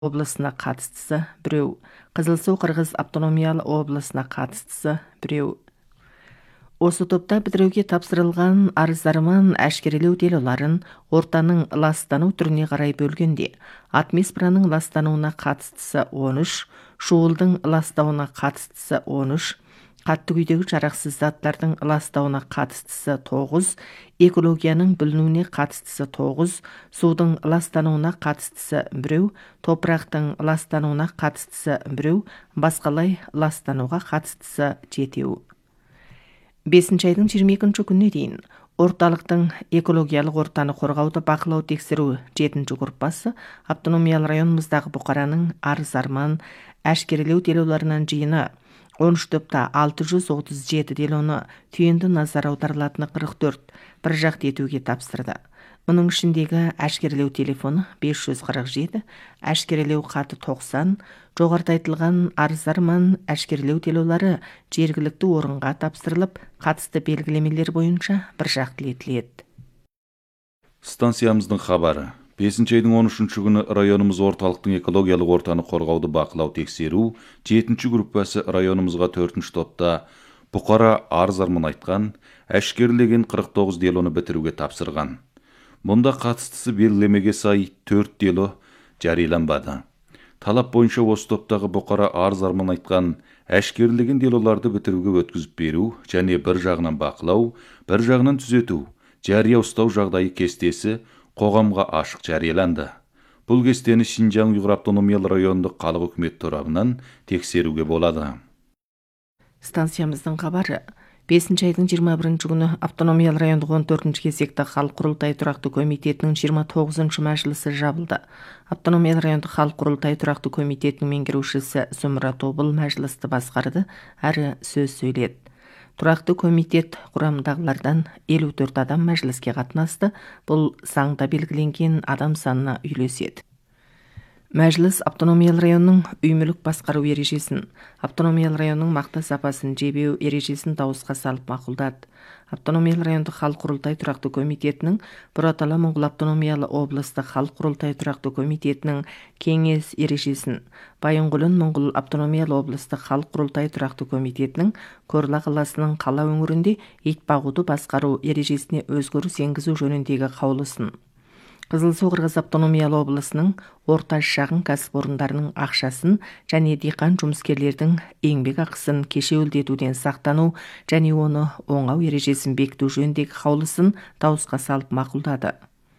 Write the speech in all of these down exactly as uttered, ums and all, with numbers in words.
облысына қатыстысы біреу, Қызылсу Қырғыз автономиялы облысына қатыстысы біреу. Осы топта бітіруге тапсырылған арыздарман әшкерелеу делоларын ортаның ластану түріне қарай бөлгенде, атмосфераның ластануына қатыстысы он үш, шуылдың ластауына қатыстысы он үш, қатты күйдегі жарақсыз заттардың ластауына қатыстысы тоғыз, экологияның бүлінуіне қатыстысы тоғыз, судың ластануына қатыстысы біреу, топырақтың ластануына қатыстысы біреу, басқалай ластануға қатыстысы жетеу. бесінші айдың жиырма екінші күніне дейін орталықтың экологиялық ортаны қорғауды бақылау тексеру жетінші группасы автономиялы районымыздағы бұқараның арыз-арман әшкерелеу делоларынан жиыны он үш топта алты жүз отыз жеті делоны түйінді назар аударылатыны қырық төрт бір жақты етуге тапсырды. Мұның ішіндегі әшкерелеу телефоны бес жүз қырық жеті, әшкерелеу хаты тоқсан, жоғарыда айтылған арыздарман әшкерелеу делолары жергілікті орынға тапсырылып, қатысты белгілемелер бойынша бір жақты етіледі. Станциямыздың хабары. бесінші айдың он үшінші күні районымыз орталықтың экологиялық ортаны қорғауды бақылау тексеру жетінші группасы районымызға төртінші топта бұқара арыз-арман айтқан, әшкерелеген қырық тоғыз делоны бітіруге тапсырған. Мұнда қатыстысы белгілемеге сай төрт дело жарияланбады. Талап бойынша осы топтағы бұқара арыз-арман айтқан, әшкерелеген делоларды бітіруге өткізіп беру және бір жағынан бақылау, бір жағынан түзету, жария ұстау жағдайы кестесі қоғамға ашық жарияланды. Бұл кестені Шинжаң Уйғыр автономиялы райондық халық үкімет торабынан тексеруге болады. Станциямыздың хабары. бесінші айдың жиырма бірінші күні автономиялы райондық он төртінші кезекті халық құрылтай тұрақты комитетінің жиырма тоғызыншы мәжілісі жабылды. Автономиялы райондық халық құрылтай тұрақты комитетінің меңгерушісі Зумра Тобыл мәжілісті басқарды, әрі сөз сөйледі. Тұрақты комитет құрамындағылардан елу төрт адам мәжіліске қатынасты. Бұл заңда белгіленген адам санына үйлеседі. Мәжіліс автономиялы районның үй-мүлік басқару ережесін, автономиялы районның мақта сапасын жебеу ережесін дауысқа салып мақұлдады. Автономиялы райондық халық құрылтай тұрақты комитетінің Бұратала Моңғол автономиялы облыстық халық құрылтай тұрақты комитетінің кеңес ережесін, Байынқұлын Моңғол автономиялы облыстық халық құрылтай тұрақты комитетінің Көрла қаласының қала өңірінде ит бағуды басқару ережесіне өзгеріс енгізу жөніндегі қаулысын, Қызылсу Қырғыз автономиялы облысының орта шағын кәсіпорындарының ақшасын және диқан жұмыскерлердің еңбек ақысын кешеуілдетуден сақтану және оны оңау ережесін бекіту жөніндегі қаулысын дауысқа салып мақұлдады.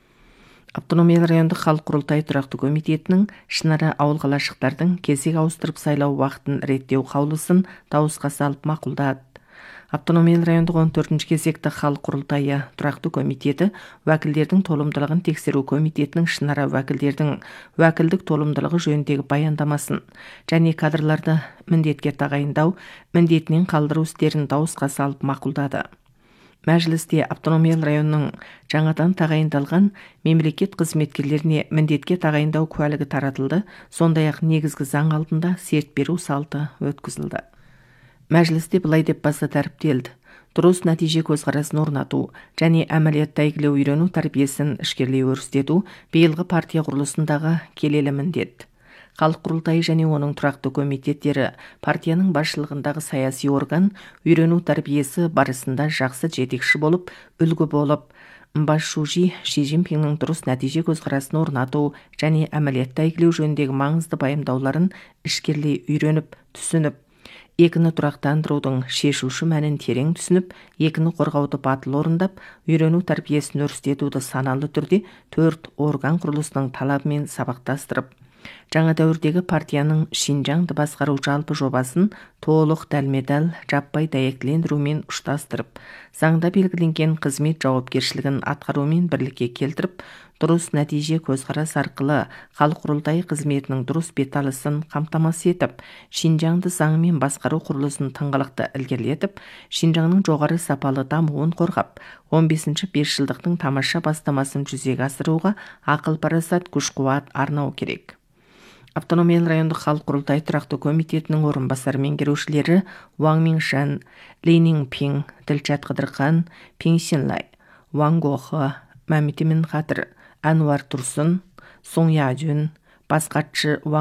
Автономиялы райондық халық құрылтай тұрақты комитетінің Шынара ауыл қалашықтардың кезек ауыстырып сайлау уақытын реттеу қаулысын дауысқа салып мақұлдады. Автономиялы райондық он төртінші кезекті халық құрылтайы тұрақты комитеті уәкілдердің толымдылығын тексеру комитетінің Шынара уәкілдердің уәкілдік толымдылығы жөніндегі баяндамасын және кадрларды міндетке тағайындау, міндетінен қалдыру істерін дауысқа салып мақұлдады. Мәжілісте автономиялы районның жаңадан тағайындалған мемлекет қызметкерлеріне міндетке тағайындау куәлігі таратылды, сондай-ақ негізгі заң алдында серт беру салты өткізілді. Мәжілісте былай деп баса тәріптелді. Дұрыс нәтиже көзқарасын орнату және әмәлиятта әйгілеу үйрену тәрбиесін ішкерлей өрістету биылғы партия құрылысындағы келелі міндет. Халық құрылтайы және оның тұрақты комитеттері партияның басшылығындағы саяси орган үйрену тәрбиесі барысында жақсы жетекші болып, үлгі болып, Басшужи Ши Цзиньпиннің дұрыс нәтиже көзқарасын орнату және әмәлиятта әйгілеу жөніндегі маңызды баяндауларын ішкерлей үйреніп, түсініп, екіні тұрақтандырудың шешуші мәнін терең түсініп, екіні қорғауды батыл орындап, үйрену тәрбиесін өрістетуді саналы түрде төрт орган құрылысының талабымен сабақтастырып, жаңа дәуірдегі партияның Шинжаңды басқару жалпы жобасын толық дәлме-дәл жаппай дәйектілендірумен ұштастырып, заңда белгіленген қызмет жауапкершілігін атқарумен бірлікке келтіріп, дұрыс нәтиже көзқарас арқылы халық құрылтайы қызметінің дұрыс беталысын қамтамасыз етіп, Шинжаңды заңымен басқару құрылысын тыңғылықты ілгерілетіп, Шинжаңның жоғары сапалы дамуын қорғап, он бесінші бесжылдықтың тамаша бастамасын жүзеге асыруға ақыл-парасат, күш-қуат арнау керек. Автономиялы райондық халық құрылтай тұрақты комитетінің орынбасар меңгерушілері Ваң Миншан, Ли Нинпин, Ділчат Қыдырхан, Пин Синлай, Ваң Гохы, Мәмитимен Қатыр, Әнуар Тұрсын, Соң Яджун, бас катчы